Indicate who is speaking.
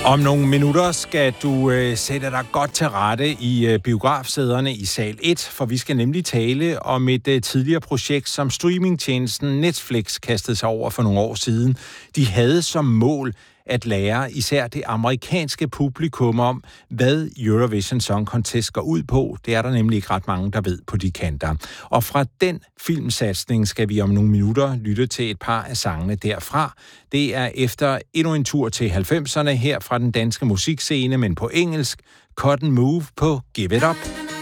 Speaker 1: Om nogle minutter skal du sætte dig godt til rette i biografsæderne i sal 1, for vi skal nemlig tale om et tidligere projekt, som streamingtjenesten Netflix kastede sig over for nogle år siden. De havde som mål at lære især det amerikanske publikum om, hvad Eurovision Song Contest går ud på. Det er der nemlig ikke ret mange, der ved på de kanter. Og fra den filmsatsning skal vi om nogle minutter lytte til et par af sangene derfra. Det er efter endnu en tur til 90'erne her fra den danske musikscene, men på engelsk. Cut and Move på Give It Up.